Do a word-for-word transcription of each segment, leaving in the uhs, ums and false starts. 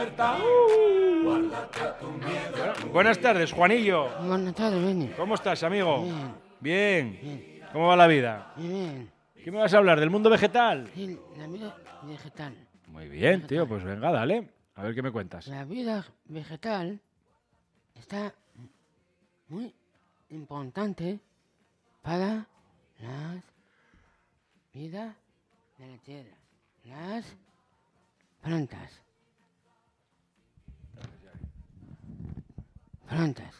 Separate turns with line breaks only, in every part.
Bueno, buenas tardes, Juanillo.
Buenas tardes, Benny.
¿Cómo estás, amigo?
Bien.
Bien.
Bien.
¿Cómo va la vida?
Bien.
¿Qué me vas a hablar? ¿Del mundo vegetal?
Sí, la vida vegetal.
Muy bien, tío, pues venga, dale. A ver qué me cuentas.
La vida vegetal está muy importante para la vida de la tierra. Las plantas. Plantas.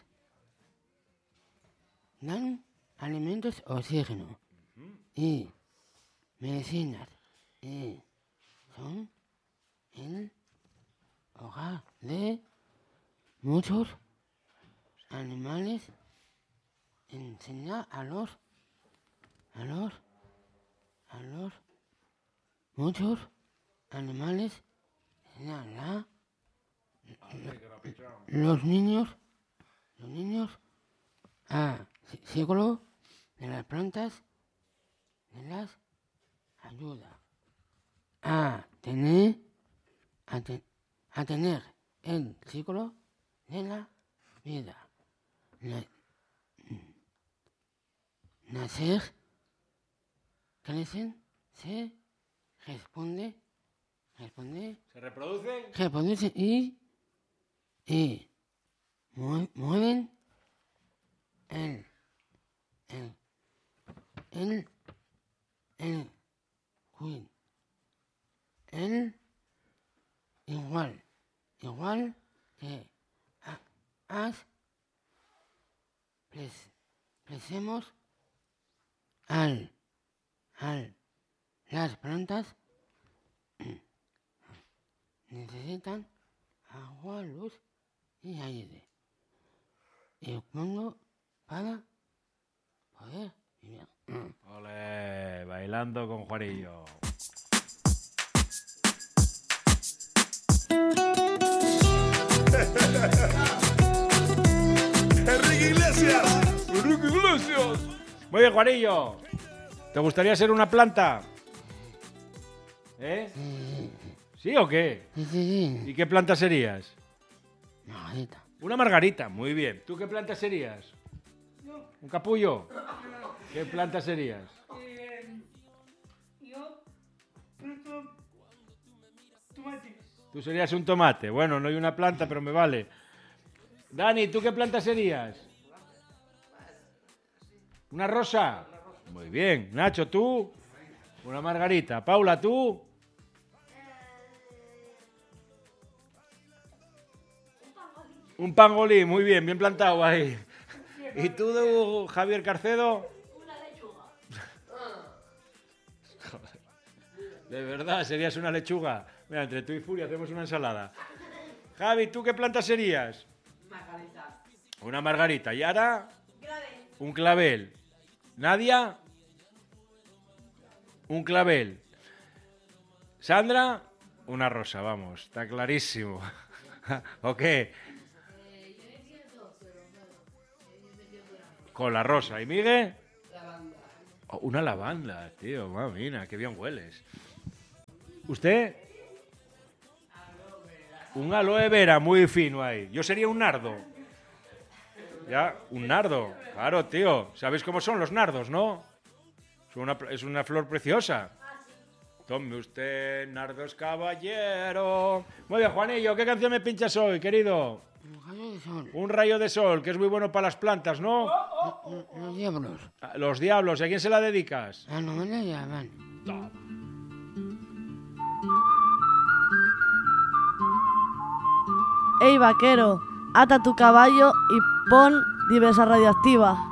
Dan alimentos, oxígeno y medicinas. Y son el hogar de muchos animales. Enseñar a los a los a los muchos animales enseñar a los niños los niños a ciclo de las plantas, de las ayuda a tener a, te, a tener el ciclo de la vida. La, nacer, crecen, se responde, responde,
¿Se reproducen?
reproducen y y mueven el el el el el, el igual igual que as pres, presemos al al las plantas necesitan agua, luz y aire. Y pongo para poder vivir.
Ole, bailando con Juanillo.
Enrique Iglesias.
Enrique Iglesias. Muy bien, Juanillo. ¿Te gustaría ser una planta? ¿Eh?
Sí,
¿Sí o qué?
sí, sí.
¿Y qué planta serías?
Margarita.
Una margarita, muy bien. ¿Tú qué planta serías? ¿Un capullo? ¿Qué planta serías?
Eh, yo planto tomates.
Tú serías un tomate. Bueno, no hay una planta, pero me vale. Dani, ¿tú qué planta serías? ¿Una rosa? Muy bien. Nacho, ¿tú? Una margarita. Paula, ¿tú? Un pangolín, muy bien, bien plantado ahí. ¿Y tú, Javier Carcedo?
Una lechuga.
De verdad, serías una lechuga. Mira, entre tú y Furia hacemos una ensalada. Javi, ¿tú qué planta serías?
Margarita.
Una margarita. ¿Y Ara?
Clavel.
Un clavel. ¿Nadia? Un clavel. ¿Sandra? Una rosa, vamos. Está clarísimo. ¿O qué? Con la rosa. ¿Y Miguel?
Lavanda.
Oh, una lavanda, tío. Mamina, qué bien hueles. ¿Usted? Un aloe vera muy fino ahí. Yo sería un nardo. Ya, un nardo. Claro, tío. ¿Sabéis cómo son los nardos, no? Es una, es una flor preciosa. Tome usted, nardos caballero. Muy bien, Juanillo, ¿qué canción me pinchas hoy, querido?
Un rayo de sol.
Un rayo de sol, que es muy bueno para las plantas, ¿no?
Los, los diablos.
Ah, Los diablos, ¿y a quién se la dedicas?
La novela ya van.
Ey, vaquero, ata tu caballo y pon diversa radioactiva.